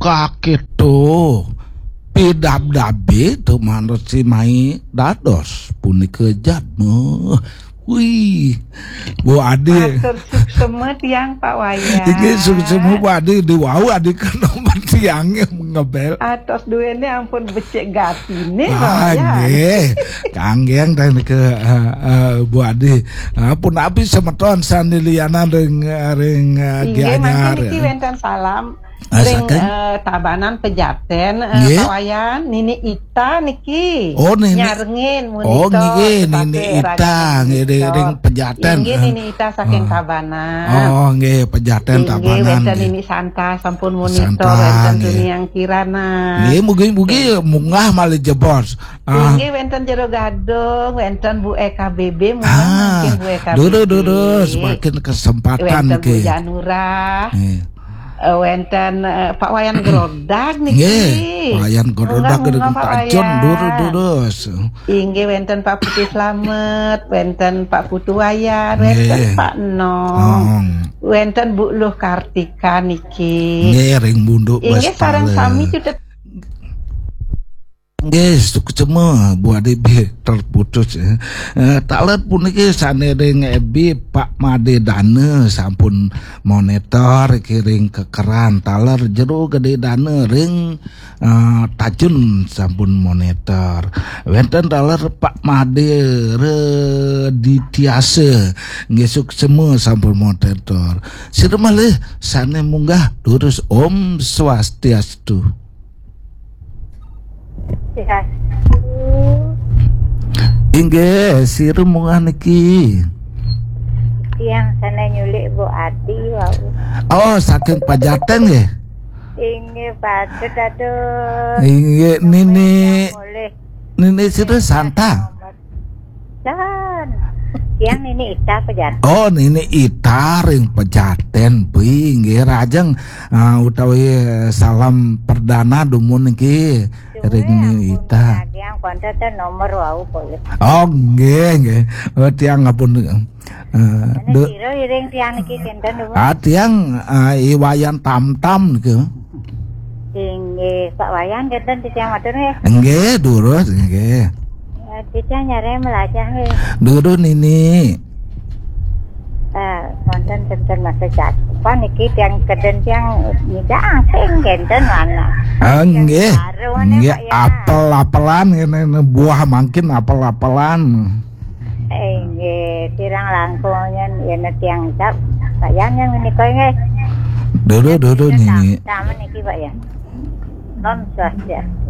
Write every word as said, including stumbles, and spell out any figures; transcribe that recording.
kakek tuh pidab-dabe tuh manut si mai dados punika jadmu. Wih, Bu Ade. Matur suksema tiang Pak Wayan. Iki suksema Bu Ade diwau ade kan nomor tiangnya ngebel. Atos duene ampun becek gatine Pak Ah, Wayan. nggih. Kanggeng teh ke uh, uh, Bu Ade. Uh, pun abi semeton saniliana ring ring uh, Inggih gianyar. mangke niki wenten salam. Ah, Ring saken? uh, tabanan pejaten uh, Nggih. Pak Wayan, Nini Ita niki. Oh, Nini- nyarengin monitor. Oh, nggih, tetapi Nini Ita, raga nggih, monitor. ring pejaten. Inggih Nini Ita saking Oh. tabanan. Oh, nggih pejaten Inggih tabanan. wenten nggih. Nini Santa sampun monitor Santa, wenten nggih. dunia yang kirana. Nggih, mugi-mugi munggah malih jebos. Ah. Inggih wenten jero gadung, wenten Bu Eka B B, mungkin Ah, Bu Eka B B. dulu dulu semakin kesempatan Wenten Bu ke. Janura. Nggih. Uh, wenten uh, Pak Wayan Grodag niki. Nggih, Wayan Grodag Munggah, gede munggah, Pak tajun Wayan. dulu dulu. Inggih wenten Pak Putih Slamet, wenten Pak Putu Wayan, Nggih. wenten Pak Nong, Oh. wenten Bu Luh Kartika niki. Nggih, ring bunduk Inggih sareng sami sudah. Nggih, suksema Bu Ade B terputus. Eh, talet puniki sanering Ebi Pak Made Dana sampun monitor kiring kekeran taler jero gede dana ring eh, tajun sampun monitor. Wenten taler Pak Made Reditiase nggih suksema sampun monitor. Sirmalih sane munggah lurus Om Swastiastu. Inggih, siru munggah niki. Tiang sana nyulik Bu Adi wau. Oh, saking Pajaten nggih. Inggih patut aduh. Inggih Nini Boleh. Nini siru Santa. Dan tiang ini Ita pejaten. Oh, Nini Ita ring Pejaten pi nggih rajeng uh, utawi salam perdana dumun niki ring Nini Ita. Tiang kontak teh nomor wau boleh. Oh, nggih nggih. Oh, tiang ngapun uh, Ana de, sira iring tiang niki kinten dulu. ah, tiang uh, Iwayan Tam-tam niku. Inggih Pak Wayan kinten di tiang matur nggih. Nggih, durus nggih. Ya kita nyare melajah nggih. Duru Nini. Eh konten kinten masa jat. Apa niki tiang keden tiang nyidang sing kinten mana. Ah, nggih. Baru ane, Nggih, Pak, ya. apel-apelan ngene buah mangkin apel-apelan. Eh nggih tirang langkung yen yen tiang cap. Saya yang menika nggih. Duru duru Nini. Sama niki Pak ya. Non swasta.